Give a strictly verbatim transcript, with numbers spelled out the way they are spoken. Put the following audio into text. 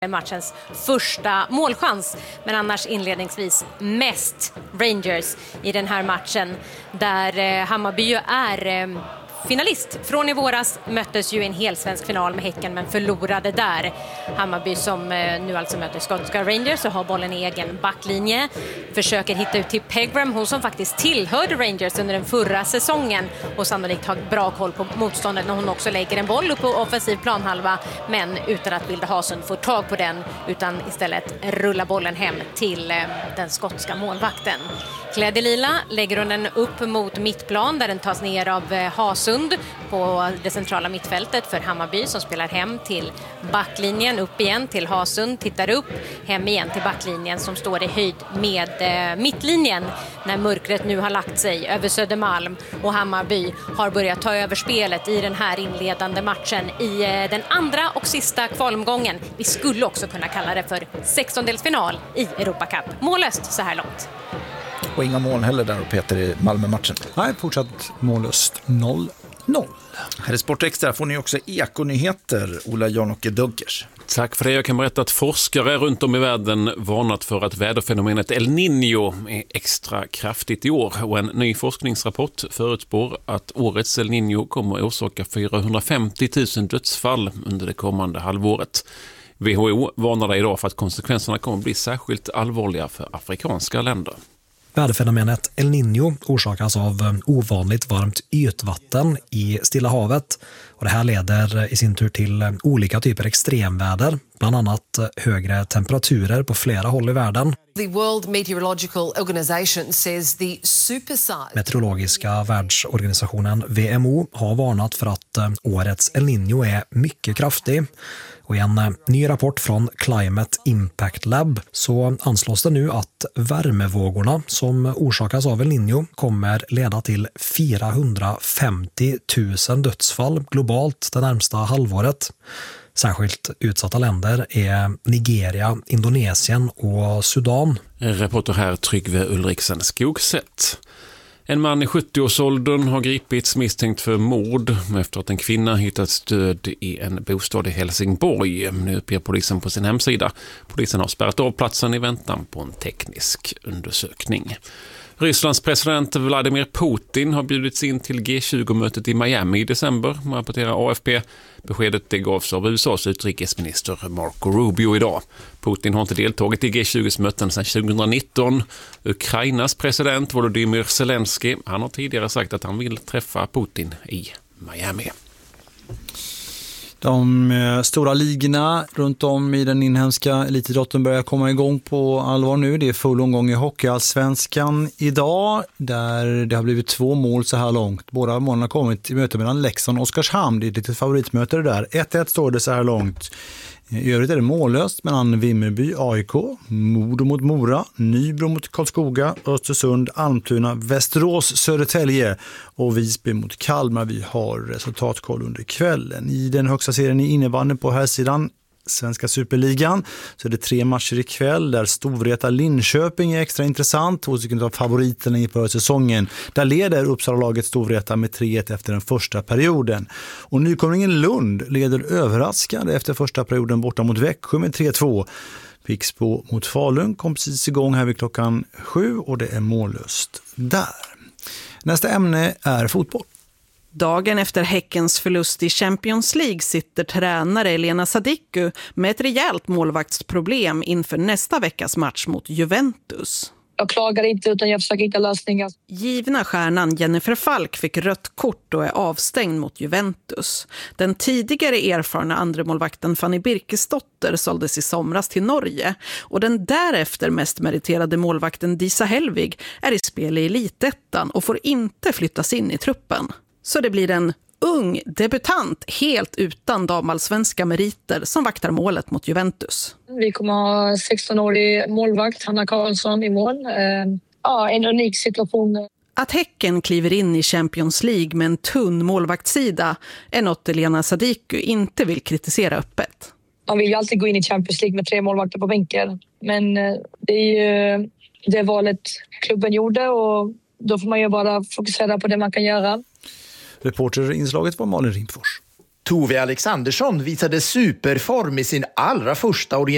matchens första målchans, men annars inledningsvis mest Rangers i den här matchen, där eh, Hammarby ju är eh, finalist. Från i våras möttes ju en hel svensk final med Häcken, men förlorade där. Hammarby som eh, nu alltså möter skotska Rangers och har bollen i egen backlinje. Försöker hitta ut till Pegram, hon som faktiskt tillhörde Rangers under den förra säsongen och sannolikt har bra koll på motståndet när hon också lägger en boll upp på offensiv planhalva, men utan att Vilde Hasund får tag på den, utan istället rullar bollen hem till eh, den skotska målvakten. Klädd i lila lägger hon den upp mot mittplan där den tas ner av eh, Hasund på det centrala mittfältet för Hammarby, som spelar hem till backlinjen, upp igen till Hasund, tittar upp, hem igen till backlinjen som står i höjd med eh, mittlinjen när mörkret nu har lagt sig över Södermalm och Hammarby har börjat ta över spelet i den här inledande matchen i eh, den andra och sista kvalomgången. Vi skulle också kunna kalla det för sextondelsfinal i Europa Cup. Mållöst så här långt. Och inga mål heller där, Peter, i Malmö-matchen. Nej, fortsatt mållöst noll noll. Här i Sport Extra får ni också ekonyheter, Ola Janocke Dunkers. Tack för det. Jag kan berätta att forskare runt om i världen varnat för att väderfenomenet El Niño är extra kraftigt i år. Och en ny forskningsrapport förutspår att årets El Niño kommer att orsaka fyrahundrafemtio tusen dödsfall under det kommande halvåret. W H O varnar idag för att konsekvenserna kommer att bli särskilt allvarliga för afrikanska länder. Väderfenomenet El Niño orsakas av ovanligt varmt ytvatten i Stilla havet, och det här leder i sin tur till olika typer extremväder, bland annat högre temperaturer på flera håll i världen. The World Meteorological Organization says the supersize... Meteorologiska världsorganisationen W M O har varnat för att årets El Niño är mycket kraftig. Och i en ny rapport från Climate Impact Lab så anslås det nu att värmevågorna som orsakas av El Niño kommer leda till fyrahundrafemtio tusen dödsfall globalt det närmsta halvåret. Särskilt utsatta länder är Nigeria, Indonesien och Sudan. Reporter här Tryggve Ulriksen Skogsätt. En man i sjuttioårsåldern har gripits misstänkt för mord efter att en kvinna hittats död i en bostad i Helsingborg. Nu uppger polisen på sin hemsida. Polisen har spärrat av platsen i väntan på en teknisk undersökning. Rysslands president Vladimir Putin har bjudits in till G tjugo-mötet i Miami i december, rapporterar A F P. Beskedet det gavs av U S A:s utrikesminister Marco Rubio idag. Putin har inte deltagit i G tjugos möten sedan tjugonitton. Ukrainas president Volodymyr Zelensky, han har tidigare sagt att han vill träffa Putin i Miami. De stora ligorna runt om i den inhemska elitidrotten börjar komma igång på allvar nu. Det är full omgång i Hockeyallsvenskan idag, där det har blivit två mål så här långt. Båda målen har kommit i möte mellan Leksand och Oskarshamn. Det är ett litet favoritmöte det där. ett ett står det så här långt. I övrigt är det mållöst mellan Vimmerby, A I K, Modo mot Mora, Nybro mot Karlskoga, Östersund, Almtuna, Västerås, Södertälje och Visby mot Kalmar. Vi har resultatkoll under kvällen. I den högsta serien i innebandyn på här sidan, Svenska Superligan, så är det tre matcher ikväll där Storvreta Linköping är extra intressant. Två stycken av favoriterna inför säsongen. Där leder Uppsala-laget Storvreta med tre ett efter den första perioden. Och nykomlingen Lund leder överraskande efter första perioden borta mot Växjö med tre två. Pixbo mot Falun kom precis igång här vid klockan sju och det är mållöst där. Nästa ämne är fotboll. Dagen efter Häckens förlust i Champions League sitter tränare Elena Sadiku med ett rejält målvaktsproblem inför nästa veckas match mot Juventus. Jag klagar inte utan jag försöker hitta lösningar. Givna stjärnan Jennifer Falk fick rött kort och är avstängd mot Juventus. Den tidigare erfarna andremålvakten Fanny Birkesdotter såldes i somras till Norge. Och den därefter mest meriterade målvakten Disa Helvig är i spel i Elitettan och får inte flyttas in i truppen. Så det blir en ung debutant helt utan damallsvenska meriter som vaktar målet mot Juventus. Vi kommer ha sexton-årig målvakt, Hanna Karlsson, i mål. Ja, en unik situation. Att Häcken kliver in i Champions League med en tunn målvaktssida är något Elena Sadiku inte vill kritisera öppet. Man vill ju alltid gå in i Champions League med tre målvakter på bänken. Men det är ju det valet klubben gjorde och då får man ju bara fokusera på det man kan göra. Reporterinslaget var Malin Rimfors. Tove Alexandersson visade superform i sin allra första orientering